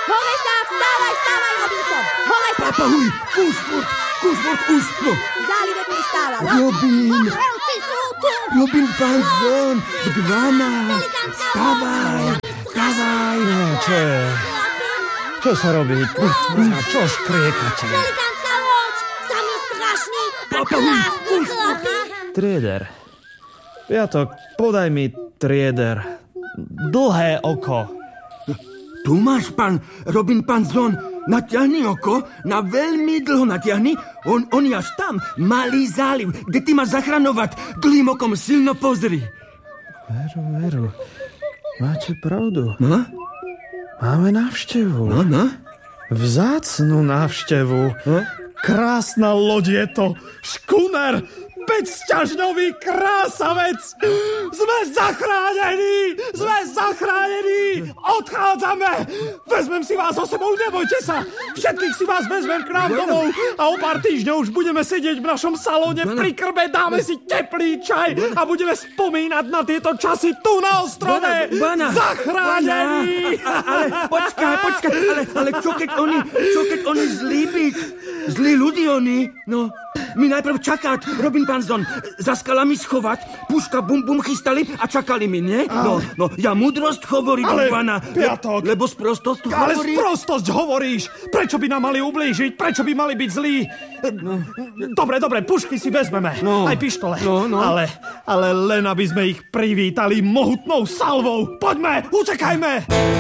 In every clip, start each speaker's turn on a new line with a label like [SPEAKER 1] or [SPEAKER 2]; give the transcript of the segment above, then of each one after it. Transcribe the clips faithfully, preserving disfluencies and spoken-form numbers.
[SPEAKER 1] Hore sa, vstávaj, vstávaj, Robinson! Hore sa!
[SPEAKER 2] Papahuj, už furt, už furt, už, no.
[SPEAKER 1] Zálive tu stáva, no?
[SPEAKER 2] Robin,
[SPEAKER 1] Vrelci sú tu!
[SPEAKER 2] Robin Panzón, dvanásť, vstávaj, vstávaj.
[SPEAKER 3] No, čo je? Čo sa robí? A čo škriekate?
[SPEAKER 1] Velikánska loď! Sami strašný a
[SPEAKER 2] Papahuj,
[SPEAKER 1] krásny
[SPEAKER 2] už,
[SPEAKER 1] chlapi!
[SPEAKER 3] Trieder. Piatok, podaj mi trieder. Dlhé oko.
[SPEAKER 2] Tu máš, pán Robin Panzón, natiahni oko, na veľmi dlho natiahni, on, on je až tam, malý záliv, kde ty máš zachraňovať, dlhým okom silno pozri.
[SPEAKER 3] Veru, veru. Máte pravdu.
[SPEAKER 2] No?
[SPEAKER 3] Máme návštevu.
[SPEAKER 2] No, no?
[SPEAKER 3] Vzácnu návštevu.
[SPEAKER 2] No?
[SPEAKER 3] Krásna loď je to. Škuner. päťsťažňový krásavec. Sme zachránení. Sme zachránení. Odchádzame. Vezmem si vás so sebou, nebojte sa. Všetkých si vás vezmem k nám domov a o pár týždňov už budeme sedieť v našom salóne pri krbe, dáme si teplý čaj a budeme spomínať na tieto časy tu na ostrove.
[SPEAKER 2] Bana,
[SPEAKER 3] Zachránení.
[SPEAKER 2] Bana, ale počkaj, počkaj, ale, ale čo keď oni, čo keď oni zlí byť? Zlí ľudí oni, no. My najprv čakať, Robin Panzón, za skalami schovať, puška bum bum chystali a čakali mi, nie? No, no, ja múdrosť hovorím,
[SPEAKER 3] Ale,
[SPEAKER 2] Bana,
[SPEAKER 3] Piatok.
[SPEAKER 2] le, lebo sprostosť
[SPEAKER 3] Ale
[SPEAKER 2] hovorí...
[SPEAKER 3] sprostosť hovoríš! Prečo by nám mali ublížiť? Prečo by mali byť zlí? No. Dobre, dobre, pušky si vezmeme.
[SPEAKER 2] No.
[SPEAKER 3] Aj pištole.
[SPEAKER 2] No, no.
[SPEAKER 3] Ale, ale len aby sme ich privítali mohutnou salvou. Poďme, utekajme!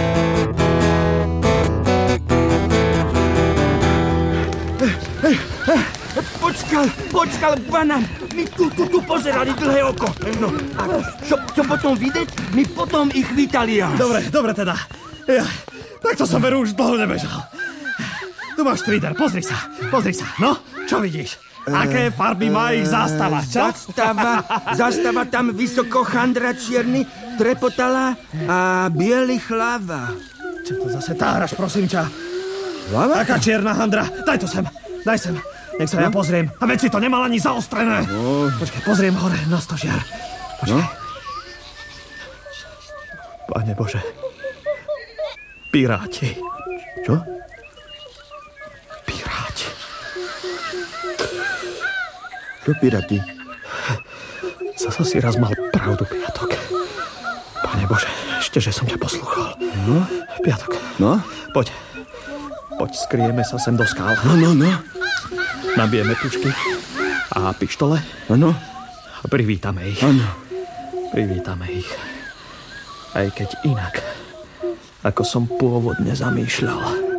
[SPEAKER 2] Počkal, počkal, Bana, my tu, tu, tu pozerali dlhé oko. No, a čo, čo potom vidieť, my potom ich vítali ja.
[SPEAKER 3] Dobre, dobre teda. Ja, takto som veru už dlho nebežal. Tu máš trider, pozri sa, pozri sa. No, čo vidíš? Aké farby má ich zástava, čo?
[SPEAKER 2] Zastava, zastava tam vysoko chandra čierny, trepotala a biely hlava.
[SPEAKER 3] Čo to zase táraš, prosím ťa?
[SPEAKER 2] Hlava?
[SPEAKER 3] Taká čierna handra. Daj to sem, daj sem. Nech sa ja pozriem. A veď si to nemal ani zaostrené.
[SPEAKER 2] No.
[SPEAKER 3] Počkaj, pozriem hore na stožiar. Počkaj. No? Pane Bože. Piráti.
[SPEAKER 2] Čo?
[SPEAKER 3] Piráti.
[SPEAKER 2] Čo piráti?
[SPEAKER 3] Zasa si raz mal pravdu, Piatok. Pane Bože, ešte, že som ťa poslúchol.
[SPEAKER 2] No?
[SPEAKER 3] Piatok.
[SPEAKER 2] No?
[SPEAKER 3] Poď. Poď, skrieme sa sem do skál.
[SPEAKER 2] No, no, no.
[SPEAKER 3] Nabijeme pušky a pištole.
[SPEAKER 2] Áno.
[SPEAKER 3] A privítame ich.
[SPEAKER 2] Áno.
[SPEAKER 3] Privítame ich. Aj keď inak, ako som pôvodne zamýšľal.